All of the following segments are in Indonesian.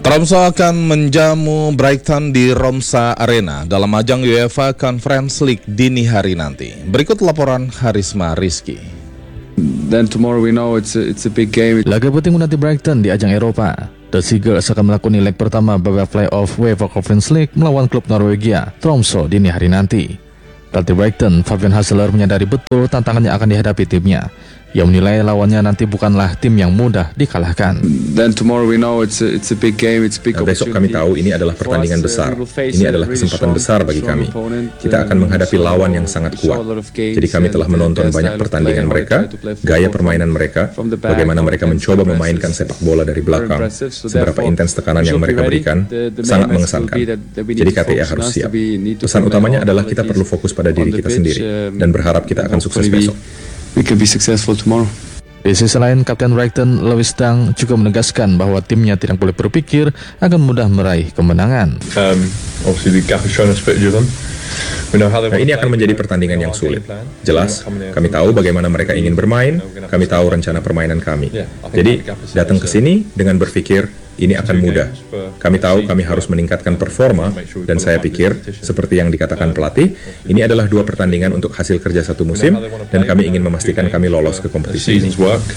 Tromso akan menjamu Brighton di Romsa Arena dalam ajang UEFA Conference League dini hari nanti. Berikut laporan Harisma Rizky. Then tomorrow we know it's a big game. Laga penting menanti Brighton di ajang Eropa. The Seagulls akan melakoni leg pertama babak playoff UEFA Conference League melawan klub Norwegia Tromso dini hari nanti. Pelatih Brighton, Fabian Hassler, menyadari betul tantangannya akan dihadapi timnya. Ia menilai lawannya nanti bukanlah tim yang mudah dikalahkan. Then tomorrow we know it's a big game, it's big Besok kami tahu ini adalah pertandingan besar. Ini adalah kesempatan besar bagi kami. Kita akan menghadapi lawan yang sangat kuat. Jadi kami telah menonton banyak pertandingan mereka, gaya permainan mereka, bagaimana mereka mencoba memainkan sepak bola dari belakang, seberapa intens tekanan yang mereka berikan, sangat mengesankan. Jadi KTA harus siap. Pesan utamanya adalah kita perlu fokus pada diri kita sendiri dan berharap kita akan sukses besok. We can be successful tomorrow. Di sisi lain, Kapten Brighton, Lewis Dunk, juga menegaskan bahwa timnya tidak boleh berpikir akan mudah meraih kemenangan. Ini akan menjadi pertandingan yang sulit. Jelas, kami tahu bagaimana mereka ingin bermain, kami tahu rencana permainan kami. Jadi, datang ke sini dengan berpikir, ini akan mudah. Kami tahu kami harus meningkatkan performa, dan saya pikir, seperti yang dikatakan pelatih, ini adalah dua pertandingan untuk hasil kerja satu musim, dan kami ingin memastikan kami lolos ke kompetisi ini.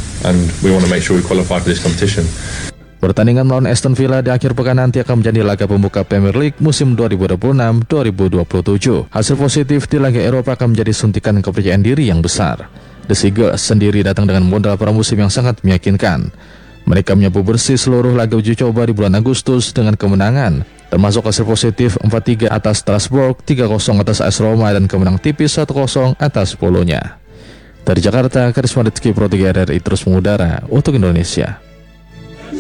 Pertandingan melawan Aston Villa di akhir pekan nanti akan menjadi laga pembuka Premier League musim 2026-2027. Hasil positif di laga Eropa akan menjadi suntikan kepercayaan diri yang besar. The Seagulls sendiri datang dengan modal pramusim yang sangat meyakinkan. Mereka menyapu bersih seluruh laga uji coba di bulan Agustus dengan kemenangan, termasuk hasil positif 4-3 atas Strasbourg, 3-0 atas AS Roma, dan kemenang tipis 1-0 atas Polonia. Dari Jakarta, Harisma Rizky, Pro 3 RRI terus mengudara untuk Indonesia.